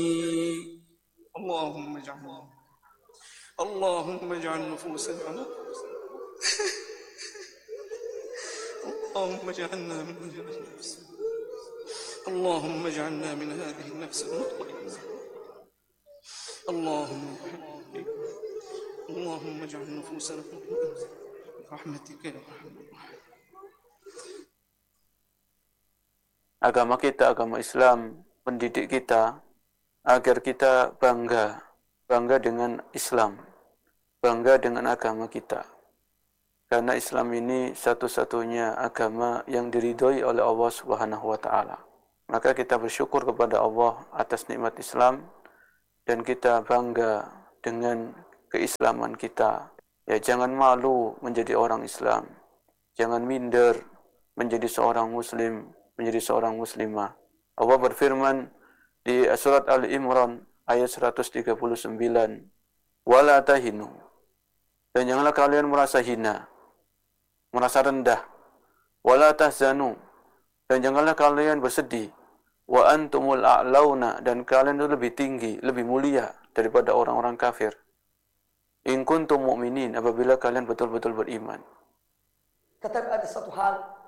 اللهم اجعل نفوسنا اللهم اجعلنا من هذه النفس اللهم اجعلنا من هذه النفس المطمئنة اللهم اجعل نفوسنا مطمئنة برحمتك يا أرحم الراحمين. Agama kita, agama Islam, mendidik kita agar kita bangga dengan Islam, bangga dengan agama kita. Karena Islam ini satu-satunya agama yang diridhoi oleh Allah Subhanahu wa taala. Maka kita bersyukur kepada Allah atas nikmat Islam dan kita bangga dengan keislaman kita. Ya, jangan malu menjadi orang Islam. Jangan minder menjadi seorang muslim, menjadi seorang muslimah. Allah berfirman di surat Al-Imran ayat 139, "Wala tahinu." Dan janganlah kalian merasa hina, merasa rendah. "Wala tahzanu." Dan janganlah kalian bersedih. "Wa antumul a'launa." Dan kalian itu lebih tinggi, lebih mulia daripada orang-orang kafir. "In kuntum mu'minin." Apabila kalian betul-betul beriman. Tetapi ada satu hal.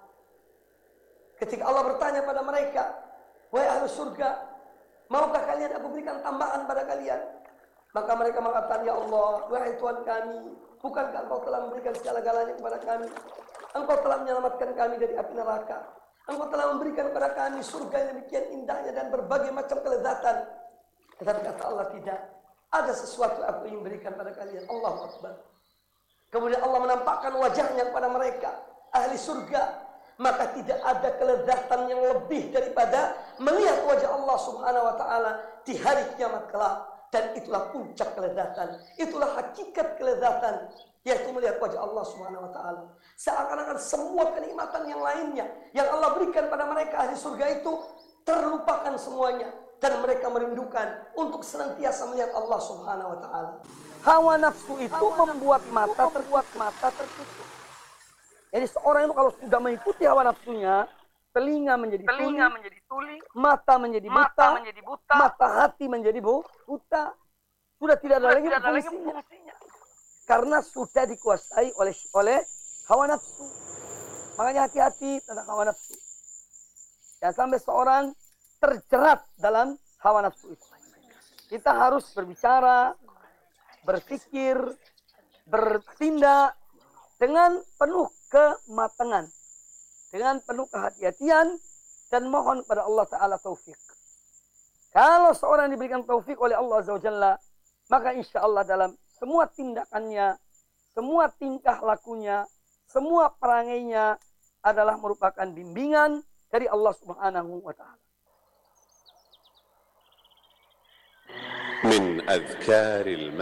Ketika Allah bertanya pada mereka, "Wahai ahli surga, maukah kalian aku berikan tambahan pada kalian?" Maka mereka mengatakan, "Ya Allah, wahai Tuhan kami, bukankah Engkau telah memberikan segala-galanya kepada kami? Engkau telah menyelamatkan kami dari api neraka. Engkau telah memberikan kepada kami surga yang demikian indahnya dan berbagai macam kelezatan." Tetapi kata Allah, "Tidak. Ada sesuatu aku ingin berikan pada kalian." Allahu Akbar. Kemudian Allah menampakkan wajahnya kepada mereka, ahli surga. Maka tidak ada kelezatan yang lebih daripada melihat wajah Allah Subhanahu wa taala di hari kiamat kelak. Dan itulah puncak kelezatan, itulah hakikat kelezatan, yaitu melihat wajah Allah Subhanahu wa taala. Seakan-akan semua kenikmatan yang lainnya yang Allah berikan pada mereka ahli surga itu terlupakan semuanya, dan mereka merindukan untuk senantiasa melihat Allah Subhanahu wa taala. Hawa nafsu itu membuat mata tertutup. Jadi seorang itu kalau sudah mengikuti hawa nafsunya, telinga menjadi tuli, mata menjadi buta, mata hati menjadi buta. Sudah tidak ada lagi fungsinya. Karena sudah dikuasai oleh hawa nafsu. Makanya hati-hati tentang hawa nafsu. Jangan sampai seorang terjerat dalam hawa nafsu itu. Kita harus berbicara, berpikir, bertindak dengan penuh kematangan, dengan penuh kehati-hatian, dan mohon kepada Allah Ta'ala taufik. Kalau seorang diberikan taufik oleh Allah Azza wa Jalla, maka insya Allah dalam semua tindakannya, semua tingkah lakunya, semua perangainya adalah merupakan bimbingan dari Allah Subhanahu wa Ta'ala. من أذكار